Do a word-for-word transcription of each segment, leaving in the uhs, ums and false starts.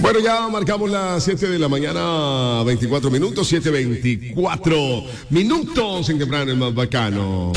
Bueno, ya marcamos las siete de la mañana, veinticuatro minutos, siete veinticuatro minutos en temprano el más bacano.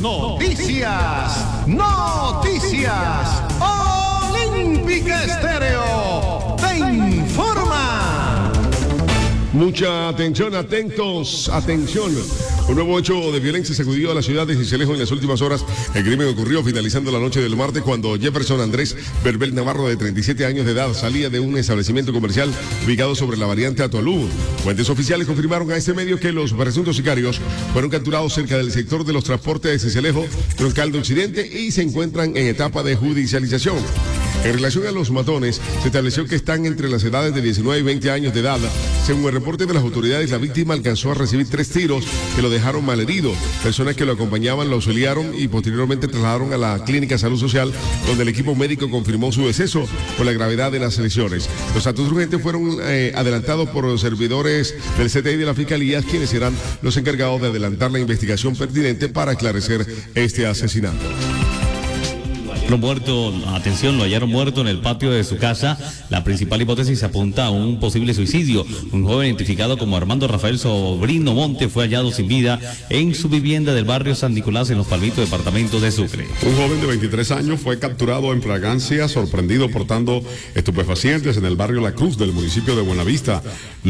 Noticias, noticias, Olímpica Estéreo te informa. Mucha atención, atentos, atención. Un nuevo hecho de violencia sacudió a la ciudad de Sincelejo en las últimas horas. El crimen ocurrió finalizando la noche del martes cuando Jefferson Andrés Berbel Navarro, de treinta y siete años de edad, salía de un establecimiento comercial ubicado sobre la variante Atualú. Fuentes oficiales confirmaron a este medio que los presuntos sicarios fueron capturados cerca del sector de los transportes de Sincelejo, Troncal de Occidente, y se encuentran en etapa de judicialización. En relación a los matones, se estableció que están entre las edades de diecinueve y veinte años de edad. Según el reporte de las autoridades, la víctima alcanzó a recibir tres tiros que lo dejaron malherido. Personas que lo acompañaban lo auxiliaron y posteriormente trasladaron a la Clínica Salud Social, donde el equipo médico confirmó su deceso por la gravedad de las lesiones. Los actos urgentes fueron eh, adelantados por los servidores del C T I de la Fiscalía, quienes serán los encargados de adelantar la investigación pertinente para esclarecer este asesinato. Lo muerto, atención, lo hallaron muerto en el patio de su casa. La principal hipótesis apunta a un posible suicidio. Un joven identificado como Armando Rafael Sobrino Monte fue hallado sin vida en su vivienda del barrio San Nicolás, en Los Palmitos, departamento de Sucre. Un joven de veintitrés años fue capturado en flagrancia, sorprendido portando estupefacientes en el barrio La Cruz del municipio de Buenavista.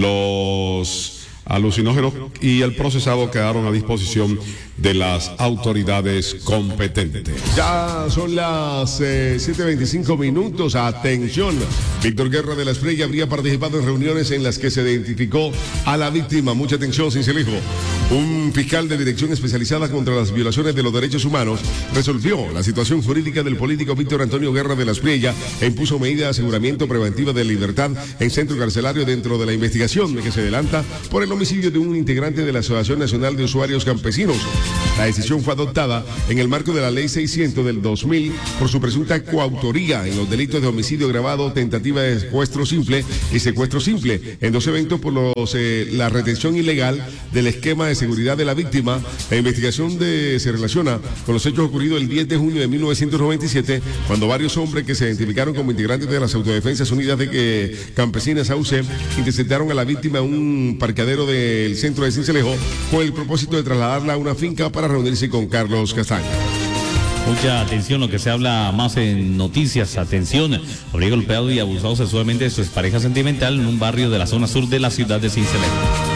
Los alucinógenos y el procesado quedaron a disposición de las autoridades competentes. Ya son las eh, siete veinticinco minutos. Atención, Víctor Guerra de la Espriella habría participado en reuniones en las que se identificó a la víctima. Mucha atención, Sincelejo. Un fiscal de dirección especializada contra las violaciones de los derechos humanos resolvió la situación jurídica del político Víctor Antonio Guerra de la Espriella e impuso medida de aseguramiento preventiva de libertad en centro carcelario dentro de la investigación que se adelanta por el homicidio de un integrante de la Asociación Nacional de Usuarios Campesinos. La decisión fue adoptada en el marco de la Ley seiscientos del dos mil por su presunta coautoría en los delitos de homicidio agravado, tentativa de secuestro simple y secuestro simple en dos eventos por los, eh, la retención ilegal del esquema de seguridad de la víctima. La investigación de, se relaciona con los hechos ocurridos el diez de junio de mil novecientos noventa y siete, cuando varios hombres que se identificaron como integrantes de las Autodefensas Unidas de que, Campesinas A U C interceptaron a la víctima en un parqueadero del centro de Sincelejo con el propósito de trasladarla a una finca para reunirse con Carlos Castaño. Mucha atención, lo que se habla más en noticias, atención. Habría golpeado y abusado sexualmente de su expareja sentimental en un barrio de la zona sur de la ciudad de Sincelejo.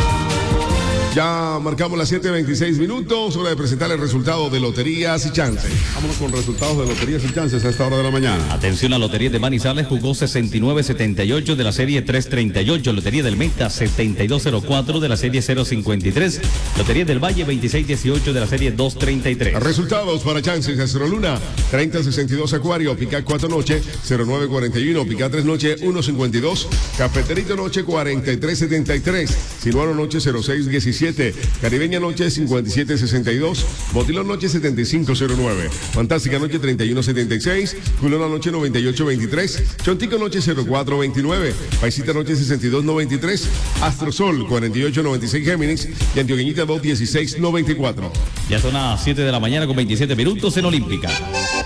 Ya marcamos las siete veintiséis minutos, hora de presentar el resultado de Loterías y Chances. Vámonos con resultados de Loterías y Chances a esta hora de la mañana. Atención, la Lotería de Manizales jugó sesenta y nueve setenta y ocho de la serie trescientos treinta y ocho, Lotería del Meta setenta y dos cero cuatro de la serie cero cincuenta y tres, Lotería del Valle veintiséis dieciocho de la serie doscientos treinta y tres. Resultados para Chances: Astro Luna treinta sesenta y dos Acuario, Pica cuatro noche cero nueve cuarenta y uno, Pica tres noche uno cincuenta y dos, Cafeterito noche cuarenta y tres setenta y tres, Sinuano noche cero seis diecisiete, Caribeña noche cincuenta y siete sesenta y dos, Motilón noche setenta y cinco cero nueve, Fantástica noche treinta y uno setenta y seis, Culona noche noventa y ocho veintitrés, Chontico noche cero cuatro veintinueve, Paisita noche sesenta y dos noventa y tres, Astrosol cuarenta y ocho noventa y seis Géminis y Antioqueñita dos dieciséis noventa y cuatro. Ya son las siete de la mañana con veintisiete minutos en Olímpica.